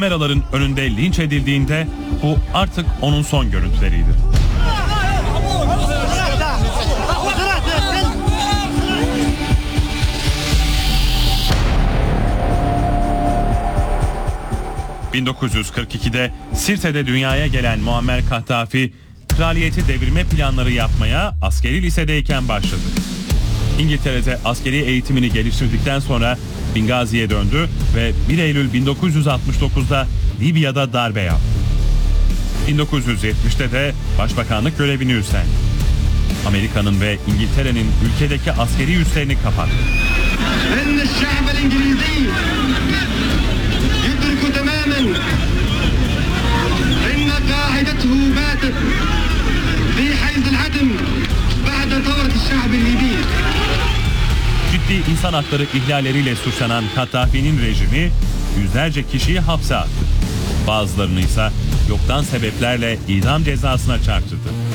kameraların önünde linç edildiğinde bu artık onun son görüntüleriydi. ...1942'de Sirte'de dünyaya gelen Muammer Kaddafi... ...kraliyeti devirme planları yapmaya askeri lisedeyken başladı. İngiltere'de askeri eğitimini geliştirdikten sonra Bingazi'ye döndü ve 1 Eylül 1969'da Libya'da darbe yaptı. 1970'te de başbakanlık görevini üstlendi. Amerika'nın ve İngiltere'nin ülkedeki askeri üslerini kapattı. Ciddi insan hakları ihlalleriyle suçlanan Kaddafi'nin rejimi yüzlerce kişiyi hapse attı. Bazılarını ise yoktan sebeplerle idam cezasına çarptırdı.